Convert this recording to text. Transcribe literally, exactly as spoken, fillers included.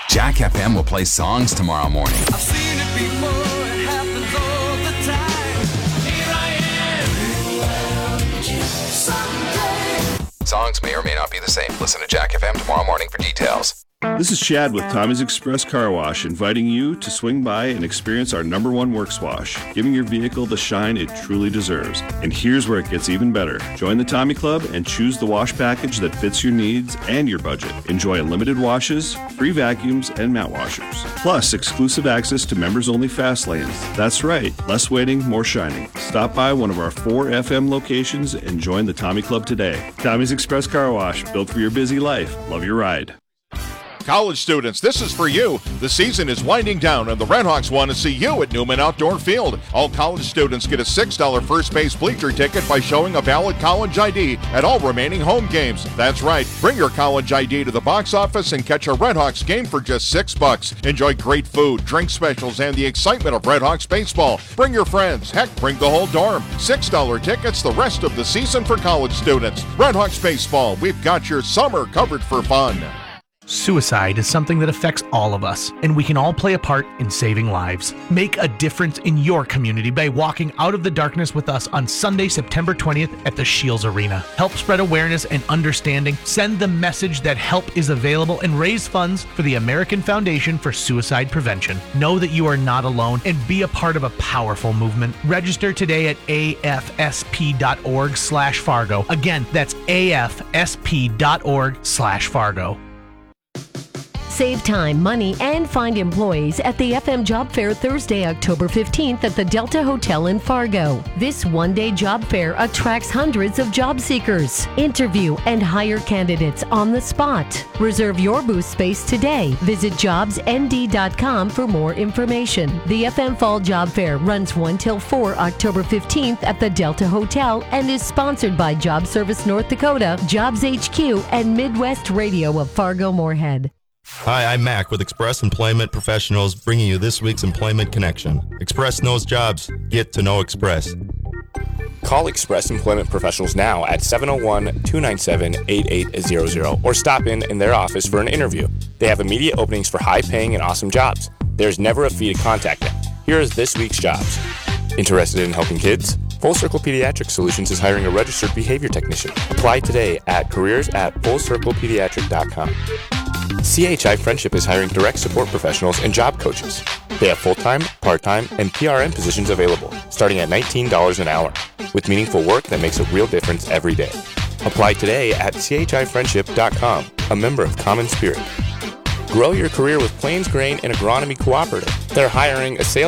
Jack F M will play songs tomorrow morning. I've seen it before, it happens all the time. Here I am, someday. Songs may or may not be the same. Listen to Jack F M tomorrow morning for details. This is Chad with Tommy's Express Car Wash, inviting you to swing by and experience our number one works wash, giving your vehicle the shine it truly deserves. And here's where it gets even better. Join the Tommy Club and choose the wash package that fits your needs and your budget. Enjoy unlimited washes, free vacuums, and mat washers. Plus, exclusive access to members-only fast lanes. That's right, less waiting, more shining. Stop by one of our four F M locations and join the Tommy Club today. Tommy's Express Car Wash, built for your busy life. Love your ride. College students, this is for you. The season is winding down, and the Redhawks want to see you at Newman Outdoor Field. All college students get a six dollars first base bleacher ticket by showing a valid college I D at all remaining home games. That's right. Bring your college I D to the box office and catch a Redhawks game for just six bucks. Enjoy great food, drink specials, and the excitement of Redhawks baseball. Bring your friends. Heck, bring the whole dorm. six dollars tickets the rest of the season for college students. Redhawks baseball, we've got your summer covered for fun. Suicide is something that affects all of us, and we can all play a part in saving lives. Make a difference in your community by walking out of the darkness with us on Sunday, September twentieth at the Shields Arena. Help spread awareness and understanding, send the message that help is available, and raise funds for the American Foundation for Suicide Prevention. Know that you are not alone and be a part of a powerful movement. Register today at afsp.org slash Fargo. Again, that's afsp.org slash Fargo. Save time, money, and find employees at the F M Job Fair Thursday, October fifteenth at the Delta Hotel in Fargo. This one-day job fair attracts hundreds of job seekers. Interview and hire candidates on the spot. Reserve your booth space today. Visit jobs n d dot com for more information. The F M Fall Job Fair runs one till four October fifteenth at the Delta Hotel and is sponsored by Job Service North Dakota, Jobs H Q, and Midwest Radio of Fargo-Moorhead. Hi, I'm Mac with Express Employment Professionals, bringing you this week's Employment Connection. Express knows jobs. Get to know Express. Call Express Employment Professionals now at seven oh one, two nine seven, eight eight zero zero or stop in in their office for an interview. They have immediate openings for high-paying and awesome jobs. There's never a fee to contact them. Here is this week's jobs. Interested in helping kids? Full Circle Pediatric Solutions is hiring a registered behavior technician. Apply today at careers at full circle pediatric dot com. C H I Friendship is hiring direct support professionals and job coaches. They have full-time, part-time, and P R N positions available, starting at nineteen dollars an hour, with meaningful work that makes a real difference every day. Apply today at c h i friendship dot com, a member of Common Spirit. Grow your career with Plains Grain and Agronomy Cooperative. They're hiring a sales